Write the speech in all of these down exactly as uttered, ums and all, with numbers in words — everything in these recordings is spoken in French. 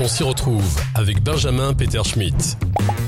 On s'y retrouve avec Benjamin Peterschmidt.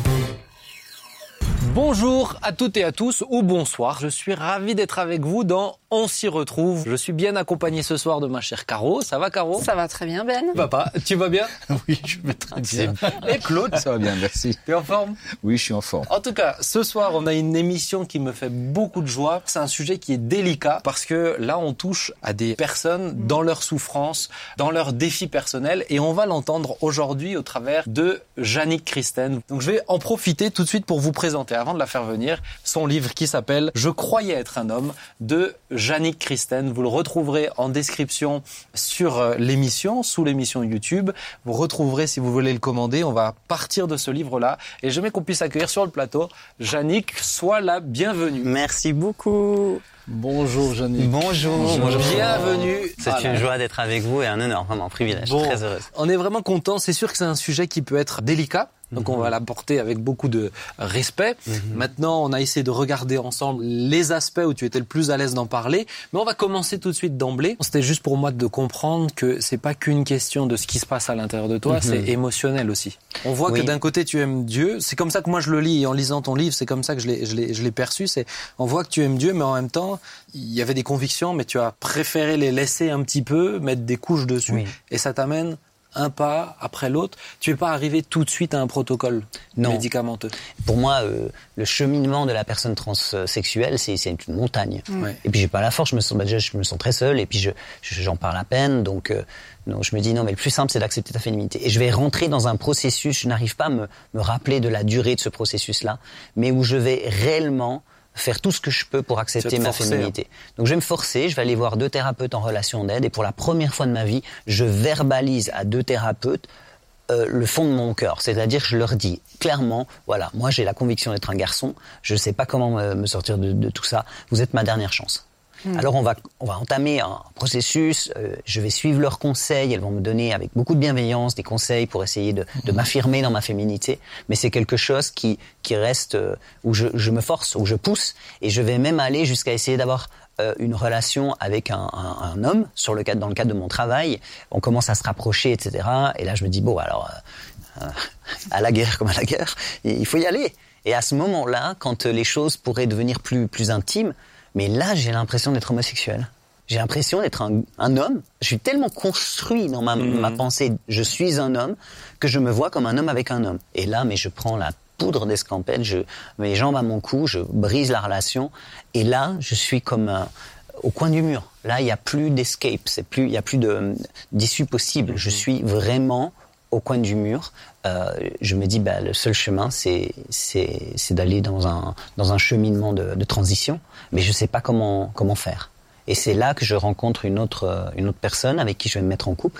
Bonjour à toutes et à tous, ou bonsoir. Je suis ravi d'être avec vous dans On s'y retrouve. Je suis bien accompagné ce soir de ma chère Caro. Ça va, Caro ? Ça va très bien, Ben. Papa, tu vas bien ? Oui, je vais très bien. Et Claude ? Ça va bien, merci. T'es en forme ? Oui, je suis en forme. En tout cas, ce soir, on a une émission qui me fait beaucoup de joie. C'est un sujet qui est délicat parce que là, on touche à des personnes dans leur souffrance, dans leurs défis personnels, et on va l'entendre aujourd'hui au travers de Yannick Christen. Donc, je vais en profiter tout de suite pour vous présenter, avant de la faire venir, son livre qui s'appelle « Je croyais être un homme » de Yannick Christen. Vous le retrouverez en description sur l'émission, sous l'émission YouTube. Vous retrouverez si vous voulez le commander. On va partir de ce livre-là et j'aimerais qu'on puisse accueillir sur le plateau Yannick. Sois la bienvenue. Merci beaucoup. Bonjour Yannick. Bonjour. Bonjour. Bienvenue. C'est voilà. Une joie d'être avec vous et un honneur, vraiment un privilège. Bon, très heureuse. On est vraiment content. C'est sûr que c'est un sujet qui peut être délicat. Donc, mm-hmm. on va l'apporter avec beaucoup de respect. Mm-hmm. Maintenant, on a essayé de regarder ensemble les aspects où tu étais le plus à l'aise d'en parler. Mais on va commencer tout de suite d'emblée. C'était juste pour moi de comprendre que c'est pas qu'une question de ce qui se passe à l'intérieur de toi, mm-hmm. c'est émotionnel aussi. On voit oui. que d'un côté, tu aimes Dieu. C'est comme ça que moi, je le lis. Et en lisant ton livre, c'est comme ça que je l'ai, je l'ai, je l'ai perçu. C'est, on voit que tu aimes Dieu, mais en même temps, il y avait des convictions, mais tu as préféré les laisser un petit peu, mettre des couches dessus. Oui. Et ça t'amène un pas après l'autre. Tu n'es pas arrivé tout de suite à un protocole non. médicamenteux. Pour moi, euh, le cheminement de la personne transsexuelle, c'est, c'est une montagne. Ouais. Et puis j'ai pas la force, je me sens, bah, déjà, je me sens très seul, et puis je, j'en parle à peine, donc, euh, donc je me dis non, mais le plus simple, c'est d'accepter ta féminité. Et je vais rentrer dans un processus, je n'arrive pas à me, me rappeler de la durée de ce processus-là, mais où je vais réellement faire tout ce que je peux pour accepter ma forcer, féminité. Hein. Donc je vais me forcer, je vais aller voir deux thérapeutes en relation d'aide et pour la première fois de ma vie, je verbalise à deux thérapeutes euh, le fond de mon cœur. C'est-à-dire que je leur dis clairement, voilà, moi j'ai la conviction d'être un garçon, je ne sais pas comment me, me sortir de, de tout ça, vous êtes ma dernière chance. Mmh. Alors on va, on va entamer un processus, euh, je vais suivre leurs conseils, elles vont me donner avec beaucoup de bienveillance des conseils pour essayer de, de m'affirmer dans ma féminité, mais c'est quelque chose qui, qui reste, euh, où je, je me force, où je pousse, et je vais même aller jusqu'à essayer d'avoir euh, une relation avec un, un, un homme, sur le cadre, dans le cadre de mon travail, on commence à se rapprocher, et cetera. Et là je me dis, bon alors, euh, euh, à la guerre comme à la guerre, il faut y aller. Et à ce moment-là, quand les choses pourraient devenir plus, plus intimes, mais là, j'ai l'impression d'être homosexuel. J'ai l'impression d'être un, un homme. Je suis tellement construit dans ma, mmh. ma pensée, je suis un homme, que je me vois comme un homme avec un homme. Et là, mais je prends la poudre d'escampette, je mets les jambes à mon cou, je brise la relation. Et là, je suis comme euh, au coin du mur. Là, il n'y a plus d'escape, c'est plus, il n'y a plus de, d'issue possible. Mmh. Je suis vraiment au coin du mur. Euh, je me dis, bah, le seul chemin, c'est, c'est, c'est d'aller dans un, dans un cheminement de, de transition, mais je ne sais pas comment, comment faire. Et c'est là que je rencontre une autre, une autre personne avec qui je vais me mettre en couple,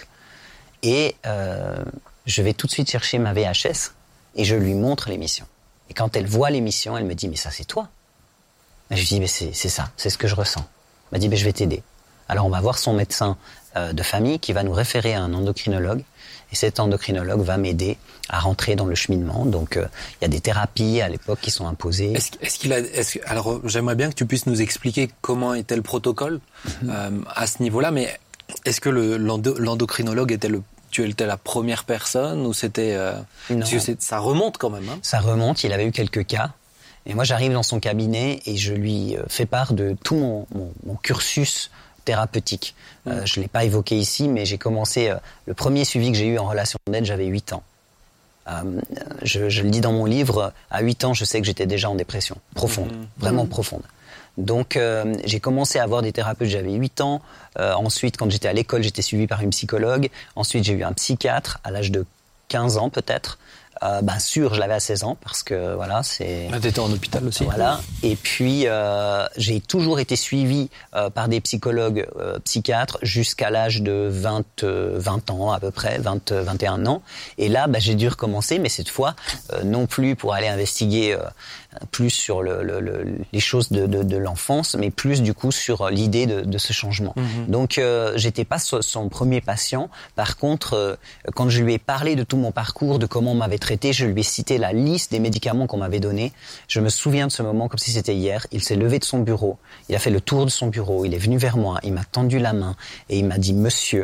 et euh, je vais tout de suite chercher ma V H S, et je lui montre l'émission. Et quand elle voit l'émission, elle me dit, mais ça c'est toi. Et je lui dis, mais c'est, c'est ça, c'est ce que je ressens. Elle m'a dit, mais je vais t'aider. Alors on va voir son médecin euh, de famille qui va nous référer à un endocrinologue. Et cet endocrinologue va m'aider à rentrer dans le cheminement. Donc, il euh, y a des thérapies à l'époque qui sont imposées. Est-ce, est-ce qu'il a, est-ce, alors, j'aimerais bien que tu puisses nous expliquer comment était le protocole mm-hmm. euh, à ce niveau-là. Mais est-ce que le, l'endo, l'endocrinologue était le, tu étais la première personne ou c'était euh, non. Parce que c'est, ça remonte quand même. Hein. Ça remonte. Il avait eu quelques cas. Et moi, j'arrive dans son cabinet et je lui fais part de tout mon, mon, mon cursus thérapeutique. Mmh. Euh, je ne l'ai pas évoqué ici, mais j'ai commencé... Euh, le premier suivi que j'ai eu en relation d'aide, j'avais huit ans. Euh, je, je le dis dans mon livre, à huit ans, je sais que j'étais déjà en dépression. Profonde, mmh. vraiment mmh. profonde. Donc, euh, j'ai commencé à avoir des thérapeutes, j'avais huit ans. Euh, ensuite, quand j'étais à l'école, j'étais suivi par une psychologue. Ensuite, j'ai eu un psychiatre à l'âge de quinze ans, peut-être. Euh, bien sûr, je l'avais à seize ans parce que voilà, c'est. Ah, t'étais en hôpital aussi. Voilà. Et puis euh, j'ai toujours été suivi euh, par des psychologues euh, psychiatres jusqu'à l'âge de vingt, euh, vingt ans à peu près, vingt, vingt et un ans. Et là, bah, j'ai dû recommencer, mais cette fois euh, non plus pour aller investiguer euh, plus sur le, le, le, les choses de, de, de l'enfance, mais plus du coup sur l'idée de, de ce changement. Mmh. Donc euh, j'étais pas son premier patient. Par contre, euh, quand je lui ai parlé de tout mon parcours, de comment on m'avait traité, je lui ai cité la liste des médicaments qu'on m'avait donnés. Je me souviens de ce moment comme si c'était hier. Il s'est levé de son bureau, il a fait le tour de son bureau, il est venu vers moi, il m'a tendu la main et il m'a dit « Monsieur,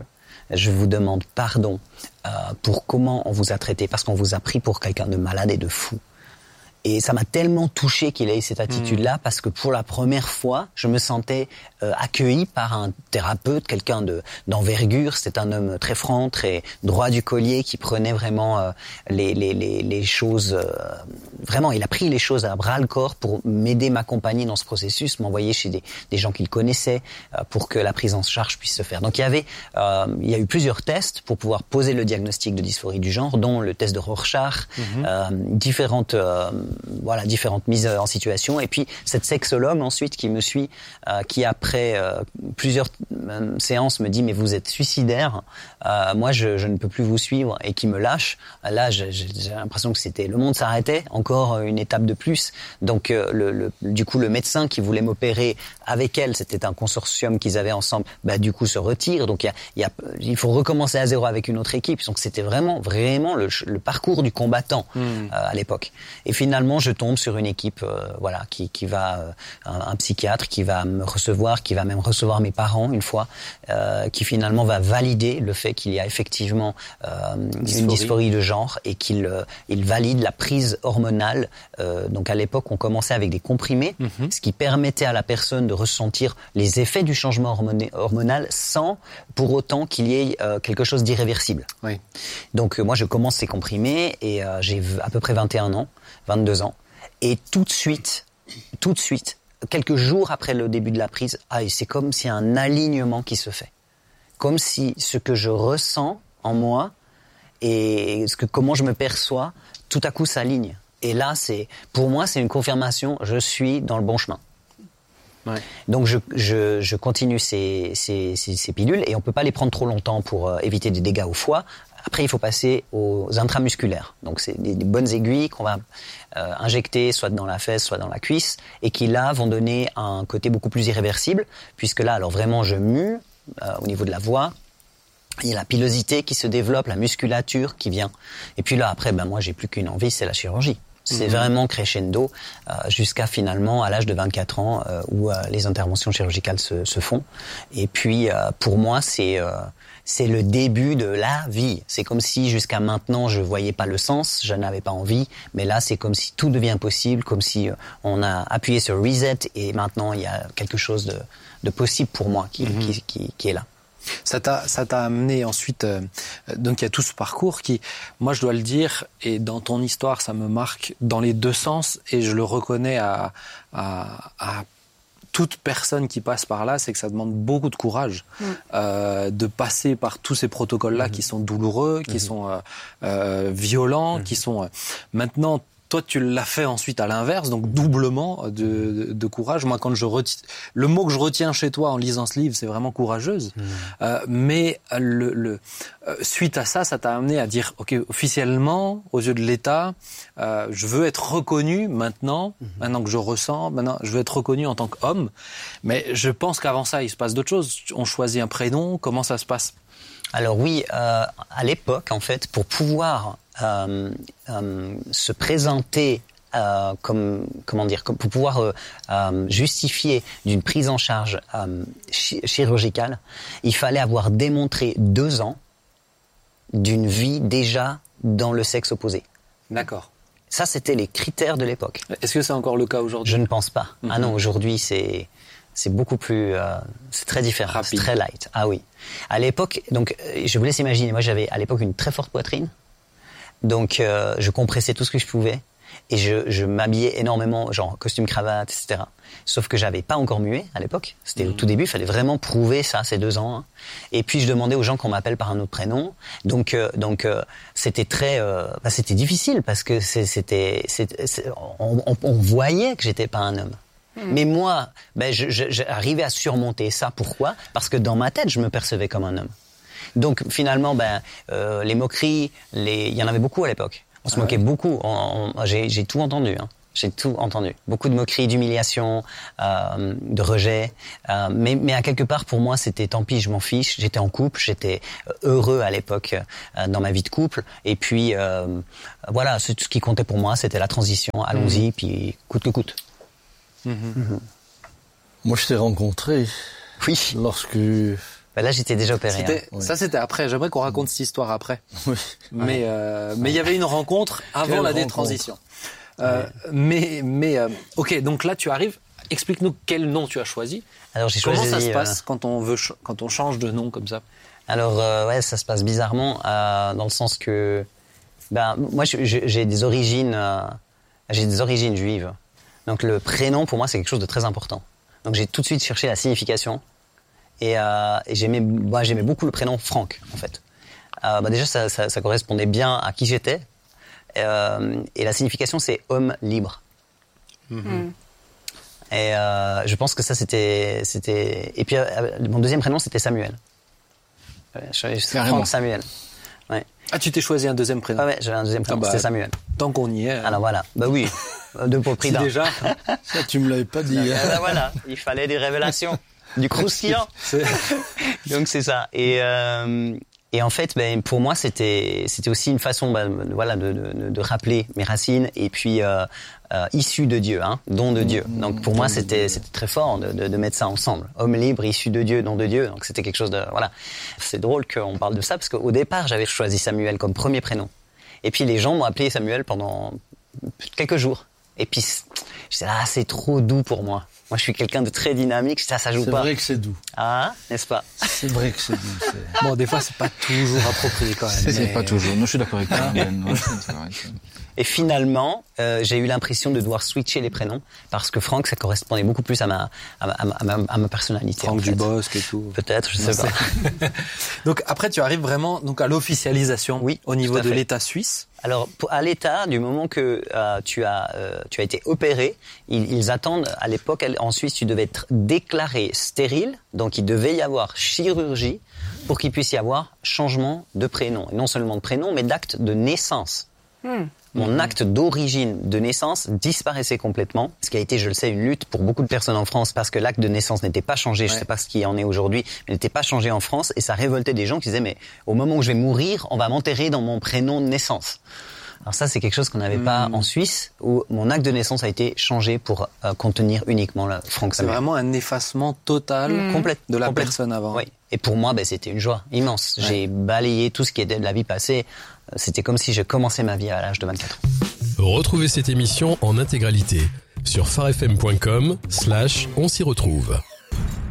je vous demande pardon euh, pour comment on vous a traité, parce qu'on vous a pris pour quelqu'un de malade et de fou. Et ça m'a tellement touché qu'il ait cette attitude-là, parce que pour la première fois, je me sentais euh, accueilli par un thérapeute, quelqu'un de d'envergure. C'était un homme très franc, très droit du collier, qui prenait vraiment euh, les, les, les, les choses... Euh, vraiment, il a pris les choses à bras-le-corps pour m'aider, m'accompagner dans ce processus, m'envoyer chez des, des gens qu'il connaissait euh, pour que la prise en charge puisse se faire. Donc il y avait, euh, il y a eu plusieurs tests pour pouvoir poser le diagnostic de dysphorie du genre, dont le test de Rorschach, mm-hmm. euh, différentes... Euh, voilà, différentes mises en situation. Et puis, cette sexologue, ensuite, qui me suit, euh, qui après euh, plusieurs euh, séances me dit « mais vous êtes suicidaire, euh, moi, je, je ne peux plus vous suivre », et qui me lâche. Là, j'ai, j'ai l'impression que c'était le monde s'arrêtait, encore une étape de plus. Donc, euh, le, le, du coup, le médecin qui voulait m'opérer avec elle, c'était un consortium qu'ils avaient ensemble, bah, du coup, se retire. Donc, il y a, il y a, il faut recommencer à zéro avec une autre équipe. Donc, c'était vraiment, vraiment le, le parcours du combattant mmh. euh, à l'époque. Et finalement, je tombe sur une équipe, euh, voilà, qui, qui va, euh, un, un psychiatre qui va me recevoir, qui va même recevoir mes parents une fois, euh, qui finalement va valider le fait qu'il y a effectivement euh, dysphorie. une dysphorie de genre et qu'il euh, il valide la prise hormonale. Euh, donc à l'époque, on commençait avec des comprimés, mm-hmm. ce qui permettait à la personne de ressentir les effets du changement hormoné, hormonal sans pour autant qu'il y ait euh, quelque chose d'irréversible. Oui. Donc euh, moi, je commence ces comprimés et euh, j'ai à peu près vingt et un ans, vingt-deux ans. Et tout de suite, tout de suite, quelques jours après le début de la prise, ah, c'est comme s'il y a un alignement qui se fait. Comme si ce que je ressens en moi et ce que, comment je me perçois, tout à coup s'aligne. Et là, c'est, pour moi, c'est une confirmation, je suis dans le bon chemin. Ouais. Donc je, je, je continue ces, ces, ces, ces pilules et on peut pas les prendre trop longtemps pour euh, éviter des dégâts au foie. Après, il faut passer aux intramusculaires. Donc, c'est des, des bonnes aiguilles qu'on va euh, injecter soit dans la fesse, soit dans la cuisse, et qui, là, vont donner un côté beaucoup plus irréversible, puisque là, alors vraiment, je mue euh, au niveau de la voix. Il y a la pilosité qui se développe, la musculature qui vient. Et puis là, après, ben moi, j'ai plus qu'une envie, c'est la chirurgie. C'est mmh. vraiment crescendo euh, jusqu'à finalement, à l'âge de vingt-quatre ans, euh, où euh, les interventions chirurgicales se, se font. Et puis, euh, pour moi, c'est... Euh, c'est le début de la vie. C'est comme si jusqu'à maintenant je voyais pas le sens, je n'avais pas envie, mais là c'est comme si tout devient possible, comme si on a appuyé sur reset et maintenant il y a quelque chose de, de possible pour moi qui, mm-hmm. qui, qui, qui est là. Ça t'a, ça t'a amené ensuite, euh, donc il y a tout ce parcours qui, moi je dois le dire, et dans ton histoire ça me marque dans les deux sens et je le reconnais à, à, à toute personne qui passe par là, c'est que ça demande beaucoup de courage mmh. euh, de passer par tous ces protocoles-là mmh. qui sont douloureux, qui mmh. sont euh, euh, violents, mmh. qui sont... Euh, maintenant, toi, tu l'as fait ensuite à l'inverse, donc doublement de, de, de courage. Moi, quand je retiens... Le mot que je retiens chez toi en lisant ce livre, c'est vraiment courageuse. Mmh. Euh, mais le, le, euh, suite à ça, ça t'a amené à dire, OK, officiellement, aux yeux de l'État, euh, je veux être reconnu maintenant, mmh. maintenant que je ressens, maintenant, je veux être reconnu en tant qu'homme. Mais je pense qu'avant ça, il se passe d'autres choses. On choisit un prénom, comment ça se passe ? Alors oui, euh, à l'époque, en fait, pour pouvoir euh, euh, se présenter euh, comme, comment dire, pour pouvoir euh, euh, justifier d'une prise en charge euh, chi- chirurgicale, il fallait avoir démontré deux ans d'une vie déjà dans le sexe opposé. D'accord. Ça, c'était les critères de l'époque. Est-ce que c'est encore le cas aujourd'hui ? Je ne pense pas. Mm-hmm. Ah non, aujourd'hui, c'est... C'est beaucoup plus, euh, c'est très différent, rapide. C'est très light. Ah oui. À l'époque, donc, je vous laisse imaginer, moi j'avais à l'époque une très forte poitrine, donc euh, je compressais tout ce que je pouvais et je, je m'habillais énormément, genre costume cravate, et cetera. Sauf que j'avais pas encore mué à l'époque. C'était mmh. au tout début, il fallait vraiment prouver ça, ces deux ans. Hein. Et puis je demandais aux gens qu'on m'appelle par un autre prénom. Donc, euh, donc euh, c'était très, euh, bah, c'était difficile parce que c'est, c'était, c'était, c'est, on, on, on voyait que j'étais pas un homme. Mais moi, ben, je, je, j'arrivais à surmonter ça. Pourquoi ? Parce que dans ma tête, je me percevais comme un homme. Donc finalement, ben, euh, les moqueries, les... il y en avait beaucoup à l'époque. On se ah moquait ouais. beaucoup. On, on, j'ai, j'ai tout entendu. Hein. J'ai tout entendu. Beaucoup de moqueries, d'humiliation, euh, de rejet. Euh, mais, mais à quelque part, pour moi, c'était tant pis, je m'en fiche. J'étais en couple, j'étais heureux à l'époque euh, dans ma vie de couple. Et puis, euh, voilà, c'est tout ce qui comptait pour moi, c'était la transition. Allons-y, mmh. puis coûte que coûte. Mmh. Mmh. Moi, je t'ai rencontré oui. lorsque Bah là, j'étais déjà opéré. C'était, hein. Ça, c'était après. J'aimerais qu'on raconte cette histoire après. Oui. Mais euh, mais il y avait une rencontre avant Quelle la rencontre. détransition. Euh, mais mais euh, ok, donc là tu arrives. Explique-nous quel nom tu as choisi. Alors j'ai Comment choisi. ça se euh, passe quand on veut ch- quand on change de nom comme ça? Alors euh, ouais, ça se passe bizarrement euh, dans le sens que ben moi je- je- j'ai des origines euh, j'ai des origines juives. Donc le prénom pour moi c'est quelque chose de très important. Donc j'ai tout de suite cherché la signification et, euh, et j'aimais moi j'aimais beaucoup le prénom Franck en fait. Euh, bah déjà ça, ça, ça correspondait bien à qui j'étais euh, et la signification c'est homme libre. Mm. Et euh, je pense que ça c'était c'était et puis euh, mon deuxième prénom c'était Samuel. Ouais, je- je- Carrément. Franck Samuel. Ouais. Ah, tu t'es choisi un deuxième prénom. Ah ouais, j'avais un deuxième prénom, Ah bah, c'était Samuel. Tant qu'on y est. Alors voilà, bah oui, deux pour le prix si d'un. déjà. Ça, tu me l'avais pas dit. Ah bah voilà, il fallait des révélations, du croustillant. c'est- Donc c'est ça. Et euh, et en fait, ben pour moi c'était c'était aussi une façon, ben, voilà, de, de de rappeler mes racines et puis euh, euh, issu de Dieu, hein, don de Dieu. Donc pour moi c'était c'était très fort de, de de mettre ça ensemble. Homme libre, issu de Dieu, don de Dieu. Donc c'était quelque chose de voilà. C'est drôle qu'on parle de ça parce qu'au départ j'avais choisi Samuel comme premier prénom. Et puis les gens m'ont appelé Samuel pendant quelques jours. Et puis je disais ah c'est trop doux pour moi. Moi je suis quelqu'un de très dynamique, ça ça joue C'est pas. vrai que c'est doux. Ah, n'est-ce pas? C'est vrai que c'est doux. c'est- Bon, des fois c'est pas toujours approprié quand même. C'est mais- pas toujours. Non, je suis d'accord avec toi. Ben, ouais, je suis d'accord avec toi. Et finalement, euh, j'ai eu l'impression de devoir switcher les prénoms parce que Franck, ça correspondait beaucoup plus à ma à ma, à ma, à ma personnalité. Franck en fait. Dubosc et tout. Peut-être, je sais pas. Donc après tu arrives vraiment donc à l'officialisation Oui, au niveau tout à de fait. l'État suisse. Alors, pour- à l'État, du moment que euh, tu as euh, tu as été opéré, ils, ils attendent. À l'époque, elle- en Suisse, tu devais être déclaré stérile, donc il devait y avoir chirurgie pour qu'il puisse y avoir changement de prénom, et non seulement de prénom, mais d'acte de naissance. Mon acte d'origine de naissance disparaissait complètement, ce qui a été, je le sais, une lutte pour beaucoup de personnes en France parce que l'acte de naissance n'était pas changé, je Ouais. sais pas ce qui en est aujourd'hui, mais n'était pas changé en France et ça révoltait des gens qui disaient mais au moment où je vais mourir, on va m'enterrer dans mon prénom de naissance. Alors ça, c'est quelque chose qu'on n'avait pas en Suisse où mon acte de naissance a été changé pour euh, contenir uniquement le Franck C'est Samuel. vraiment un effacement total Complète, de la complète. personne avant. Oui. Et pour moi, ben, c'était une joie immense. J'ai balayé tout ce qui était de la vie passée. C'était comme si je commençais ma vie à l'âge de vingt-quatre ans. Retrouvez cette émission en intégralité sur farfm point com slash on s'y retrouve.